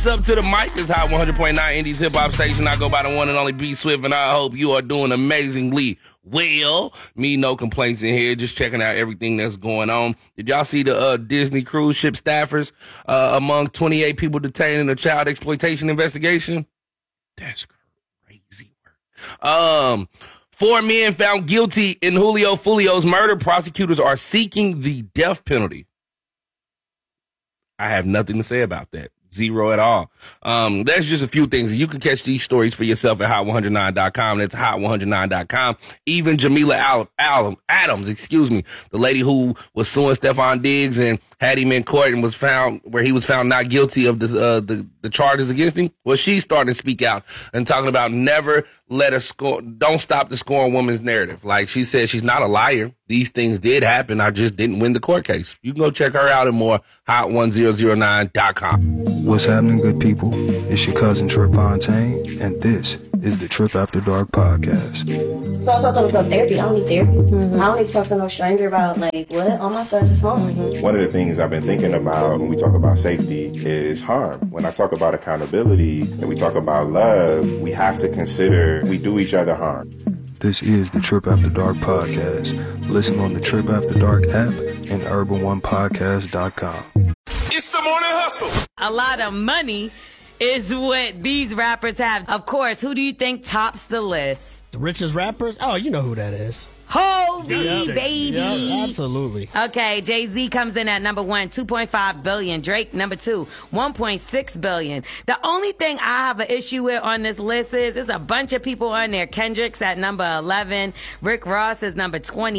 What's up to the mic? It's Hot 100.9 Indies Hip Hop Station. I go by the one and only B Swift, and I hope you are doing amazingly well. Me, no complaints in here. Just checking out everything that's going on. Did y'all see the Disney cruise ship staffers among 28 people detained in a child exploitation investigation? That's crazy work. 4 men found guilty in Julio Fulio's murder. Prosecutors are seeking the death penalty. I have nothing to say about that. Zero at all. That's just a few things. You can catch these stories for yourself at hot109.com. That's hot109.com. Even Jamila Adams, the lady who was suing Stephon Diggs and had him in court and he was found not guilty of the charges against him. Well, she's starting to speak out and talking about never don't stop the scorn woman's narrative. Like she said, she's not a liar. These things did happen. I just didn't win the court case. You can go check her out and more, hot1009.com. What's happening, good people? It's your cousin Trip Fontaine, and this is the Trip After Dark podcast. So I told him to go to therapy. I don't need therapy. Mm-hmm. I don't need to talk to no stranger about, like, what? All my stuff is home. Mm-hmm. One of the things I've been thinking about when we talk about safety is harm. When I talk about accountability and we talk about love, we have to consider we do each other harm. This is the Trip After Dark podcast. Listen on the Trip After Dark app and urban1podcast.com. It's the morning hustle. A lot of money is what these rappers have. Of course, who do you think tops the list? The richest rappers? Oh, you know who that is. Hovey, baby. Yeah, absolutely. Okay, Jay-Z comes in at number 1, $2.5 billion. Drake, number 2, $1.6 billion. The only thing I have an issue with on this list is there's a bunch of people on there. Kendrick's at number 11. Rick Ross is number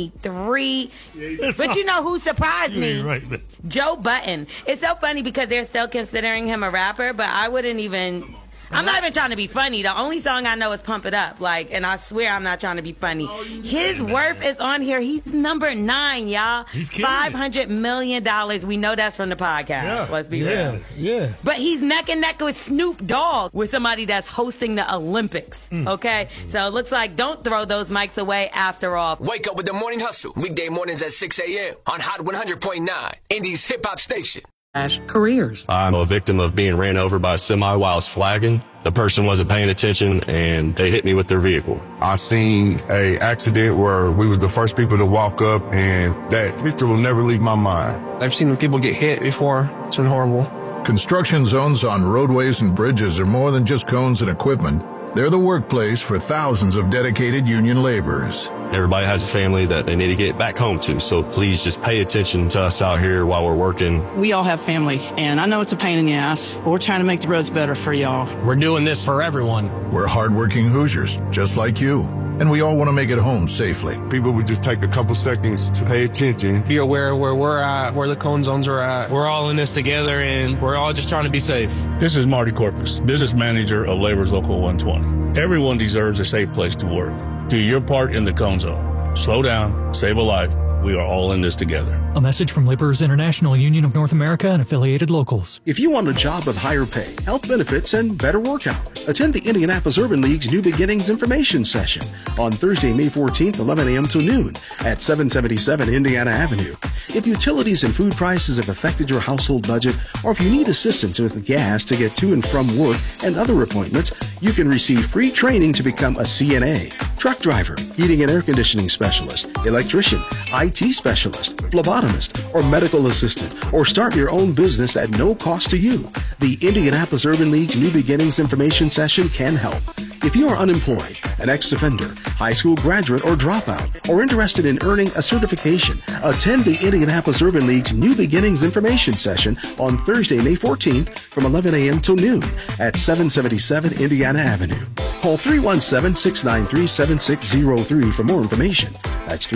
23. But you know who surprised me? Right. Joe Budden. It's so funny because they're still considering him a rapper, but I wouldn't even... I'm not even trying to be funny. The only song I know is Pump It Up. Like, and I swear I'm not trying to be funny. His worth is on here. He's number 9, y'all. He's killing $500 million. We know that's from the podcast. Yeah. Let's be real. Yeah. But he's neck and neck with Snoop Dogg, with somebody that's hosting the Olympics. Okay? So it looks like don't throw those mics away after all. Wake up with the morning hustle. Weekday mornings at 6 a.m. on Hot 100.9, Indies Hip Hop Station. Careers. I'm a victim of being ran over by a semi while I was flagging. The person wasn't paying attention and they hit me with their vehicle. I seen a accident where we were the first people to walk up, and that picture will never leave my mind. I've seen people get hit before. It's been horrible. Construction zones on roadways and bridges are more than just cones and equipment. They're the workplace for thousands of dedicated union laborers. Everybody has a family that they need to get back home to, so please just pay attention to us out here while we're working. We all have family, and I know it's a pain in the ass, but we're trying to make the roads better for y'all. We're doing this for everyone. We're hardworking Hoosiers, just like you. And we all want to make it home safely. People would just take a couple seconds to pay attention. Be aware of where we're at, where the cone zones are at. We're all in this together, and we're all just trying to be safe. This is Marty Corpus, business manager of Labor's Local 120. Everyone deserves a safe place to work. Do your part in the cone zone. Slow down, save a life. We are all in this together. A message from Laborers International Union of North America and affiliated locals. If you want a job with higher pay, health benefits, and better work hours, attend the Indianapolis Urban League's New Beginnings Information Session on Thursday, May 14th, 11 a.m. till noon at 777 Indiana Avenue. If utilities and food prices have affected your household budget, or if you need assistance with gas to get to and from work and other appointments, you can receive free training to become a CNA, truck driver, heating and air conditioning specialist, electrician, IT specialist, phlebotomist, or medical assistant, or start your own business at no cost to you. The Indianapolis Urban League's New Beginnings Information Session can help. If you are unemployed, an ex-offender, high school graduate or dropout, or interested in earning a certification, attend the Indianapolis Urban League's New Beginnings Information Session on Thursday, May 14th from 11 a.m. till noon at 777 Indiana Avenue. Call 317-693-7603 for more information. That's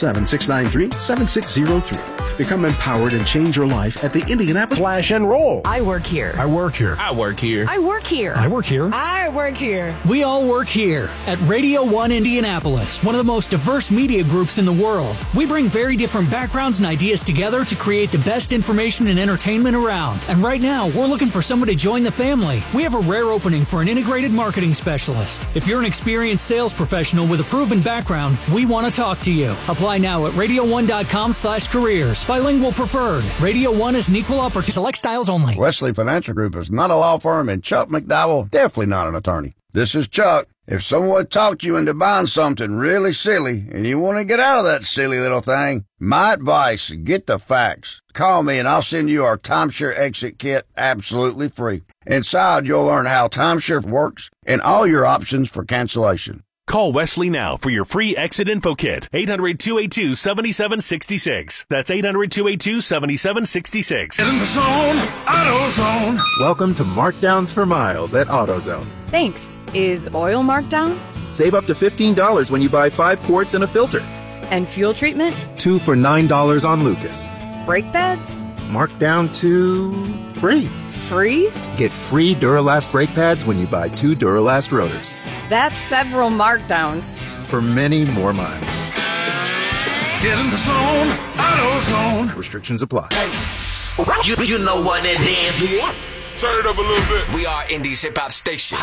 317-693-7603. Become empowered and change your life at the Indianapolis Flash and Roll. I work here. I work here. I work here. I work here. I work here. I work here. We all work here at Radio 1 Indianapolis, one of the most diverse media groups in the world. We bring very different backgrounds and ideas together to create the best information and entertainment around. And right now, we're looking for someone to join the family. We have a rare opening for an integrated marketing specialist. If you're an experienced sales professional with a proven background, we want to talk to you. Apply now at radio1.com/careers. Motors, bilingual preferred. Radio 1 is an equal opportunity. Select styles only. Wesley Financial Group is not a law firm, and Chuck McDowell, definitely not an attorney. This is Chuck. If someone talked you into buying something really silly and you want to get out of that silly little thing, my advice, get the facts. Call me and I'll send you our timeshare exit kit absolutely free. Inside, you'll learn how timeshare works and all your options for cancellation. Call Wesley now for your free exit info kit. 800-282-7766. That's 800-282-7766. Get in the zone, AutoZone. Welcome to Markdowns for Miles at AutoZone. Thanks. Is oil marked down? Save up to $15 when you buy 5 quarts and a filter. And fuel treatment? 2 for $9 on Lucas. Brake pads? Marked down to free. Free? Get free Duralast brake pads when you buy 2 Duralast rotors. That's several markdowns. For many more miles. Get in the zone, AutoZone. Restrictions apply. You know what it is. Turn it up a little bit. We are Indy's hip hop station.